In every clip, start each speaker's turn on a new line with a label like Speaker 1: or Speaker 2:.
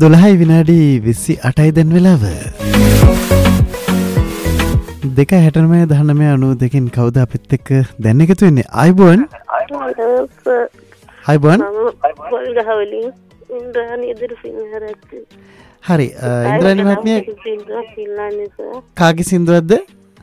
Speaker 1: 12 විනාඩි 28යි දැන් වෙලාව. 2:69:19 කවුද අපිත් එක්ක දැන් එකතු වෙන්නේ? අයබෝන්. අයබෝන්.
Speaker 2: ගහවලින් ඉන්ද්‍රාණි ඉදිරිසිංහරත්.
Speaker 1: හරි ඉන්ද්‍රාණි මහත්මිය කාගේ සින්දුවක්ද?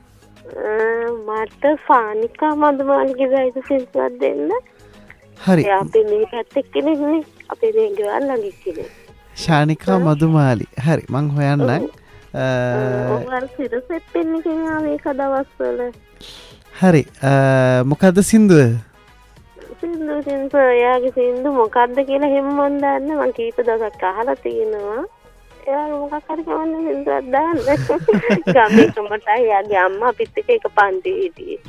Speaker 2: මට සානිකා මදුමාලිගේ ගායක සින්දුවක් දෙන්න.
Speaker 1: හරි.
Speaker 2: අපි මේ පැත්තේ කෙනෙක්නේ. අපේ මේ ගෙවල් ළඟ කෙනෙක්.
Speaker 1: ශානිකා මදුමාලි. හරි මං හොයන්නම්.
Speaker 2: ඔයාලා සිරසෙත් දෙන්නේ කියලා මේක දවස්වල.
Speaker 1: හරි මොකද්ද සින්දුව?
Speaker 2: සින්දුව එයාගේ සින්දු මොකද්ද කියලා හැම මන් දන්නේ මං කීප දවසක් අහලා තියෙනවා. එයා මොකක් හරි කවන්නේ සින්දුවක් දාන්න. ගමේ කමටයි යාගේ අම්මා අපිත් එක්ක එක පන්ති හිටියේ.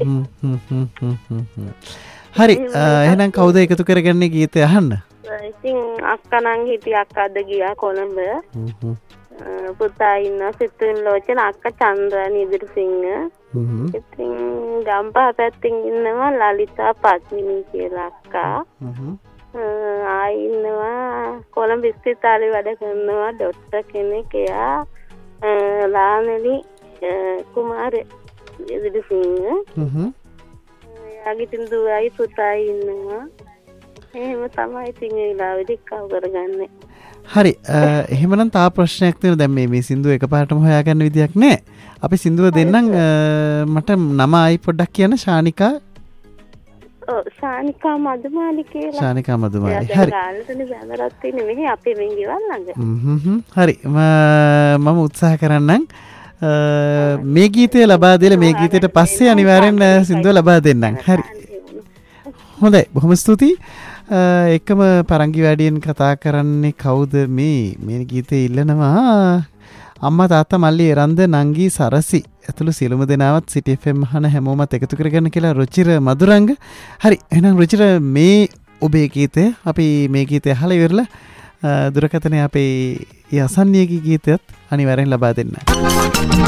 Speaker 1: හරි එහෙනම් කවුද එකතු කරගන්නේ ගීතය අහන්න?
Speaker 2: ඉතින් අක්කා නම් හිටිය අක්කා අද ගියා කොළඹ. පුතා ඉන්නවා සිතුන් ලෝචන අක්කා චන්ද්‍රානි ඉදිරිසිංහ. ඉතින් ගම්පහ පැත්තෙන් ඉන්නවා ලලිතා පත්මිනී කියලා අක්කා. ආයි ඉන්නවා කොළඹ ස්ථිතාලේ වැඩ කරනවා ඩොක්ටර් කෙනෙක් එයා ලාමලි කුමාර ඉදිරිසිංහ. එයාගේ දුවයි පුතායි ඉන්නවා. එහෙම තමයි ඉතින් ඒ වෙලාවෙදි කව කරගන්නේ.
Speaker 1: හරි එහෙමනම් තා ප්‍රශ්නයක් තියෙනවා. දැන් මේ සින්දුව එකපාරටම හොයාගන්න විදියක් නැහැ. අපි සින්දුව දෙන්නම්. මට නම ආයි පොඩ්ඩක් කියන්න. ශානිකා.
Speaker 2: ඔව් ශානිකා මදුමාලි කියලා.
Speaker 1: ශානිකා මදුමාලි. හරි.
Speaker 2: ගාල්ලටනේ බැලරත් තියෙන්නේ මෙහි අපේ මේ ගෙවල් ළඟ.
Speaker 1: හරි මම උත්සාහ කරන්නම්. මේ ගීතය ලබා දෙලා මේ ගීතයට පස්සේ අනිවාර්යෙන් සින්දුව ලබා දෙන්නම්. හරි. හොඳයි බොහොම ස්තුතියි. එකම පරංගි වැඩියෙන් කතා කරන්නේ කවුද? මේ ගීතේ ඉල්ලනවා අම්මා තාත්තා මල්ලි එරන්ද නංගී සරසි ඇතුළු සියලුම දෙනාවත් සිටි FM අහන හැමෝමත් එකතු කරගන්න කියලා රුචිර මදුරංග. හරි එහෙනම් රුචිර මේ ඔබේ ගීතය අපි මේ ගීතය අහලා ඉවරලා දුරකථනයේ අපේ යසන්නියගේ ගීතයත් අනිවාර්යෙන් ලබා දෙන්න.